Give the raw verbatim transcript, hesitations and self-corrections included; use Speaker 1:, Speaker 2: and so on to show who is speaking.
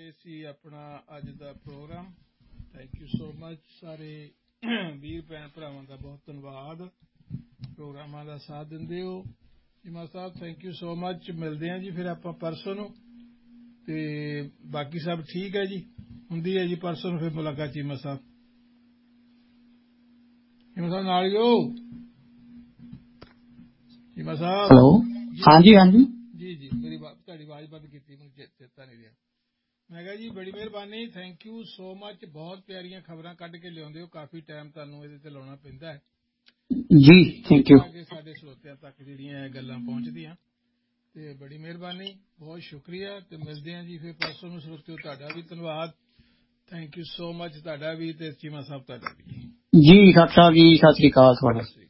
Speaker 1: ਇਹ ਸੀ ਆਪਣਾ ਅੱਜ ਦਾ programme. Thank you so much ਸਾਰੇ ਵੀਰ ਭੈਣ ਭਰਾਵਾਂ ਦਾ ਬਹੁਤ ਧੰਨਵਾਦ, ਪ੍ਰੋਗਰਾਮਾਂ ਦਾ ਸਾਥ ਦਿੰਦੇ ਹੋ। ਚੀਮਾ ਸਾਹਿਬ ਥੈਂਕ ਯੂ ਸੋ ਮਚ। ਮਿਲਦੇ ਹਾਂ ਜੀ ਫਿਰ ਆਪਾਂ ਪਰਸੋਂ ਨੂੰ, ਤੇ ਬਾਕੀ ਸਭ ਠੀਕ ਹੈ ਜੀ, ਹੁੰਦੀ ਹੈ ਜੀ ਪਰਸੋਂ ਨੂੰ ਫਿਰ ਮੁਲਾਕਾਤ। ਚੀਮਾ ਸਾਹਿਬ ਚੀਮਾ ਸਾਹਿਬ ਨਾਲ ਹੀ ਹੋ? ਚੀਮਾ ਸਾਹਿਬ
Speaker 2: ਹੈਲੋ, ਹਾਂਜੀ ਹਾਂਜੀ
Speaker 1: ਜੀ ਜੀ, ਮੇਰੀ ਤੁਹਾਡੀ ਆਵਾਜ਼ ਬੰਦ ਕੀਤੀ, ਮੈਨੂੰ ਚੇਤਾ ਨਹੀਂ ਰਿਹਾ। ਮੈਂ ਕਿਹਾ ਜੀ ਬੜੀ ਮਿਹਰਬਾਨੀ, ਥੈਂਕ ਯੂ ਸੋ ਮਚ। ਬਹੁਤ ਪਿਆਰੀਆਂ ਖਬਰਾਂ ਕੱਢ ਕੇ ਲਿਆਉਂਦੇ ਹੋ, ਕਾਫੀ ਟਾਈਮ ਤੁਹਾਨੂੰ ਇਹਦੇ ਤੇ ਲਾਉਣਾ ਪੈਂਦਾ ਹੈ
Speaker 2: ਜੀ, ਥੈਂਕ ਯੂ।
Speaker 1: ਕਿ ਸਾਡੇ ਸਰੋਤਿਆਂ ਤੱਕ ਜਿਹੜੀਆਂ ਇਹ ਗੱਲਾਂ ਪਹੁੰਚਦੀਆਂ, ਤੇ ਬੜੀ ਮਿਹਰਬਾਨੀ, ਬਹੁਤ ਸ਼ੁਕਰੀਆ। ਤੇ ਮਿਲਦੇ ਹਾਂ ਜੀ ਫਿਰ ਪਰਸੋਂ ਨੂੰ ਸਰੋਤਿਓ। ਤੁਹਾਡਾ ਵੀ ਧੰਨਵਾਦ, ਥੈਂਕ ਯੂ ਸੋ ਮਚ ਤੁਹਾਡਾ ਵੀ, ਤੇ ਚੀਮਾ ਸਾਹਿਬ ਤੁਹਾਡਾ ਵੀ
Speaker 2: ਜੀ। ਡਾਕਟਰ ਸਾਹਿਬ ਜੀ, ਸਤਿ ਸ੍ਰੀ ਅਕਾਲ ਤੁਹਾਡਾ।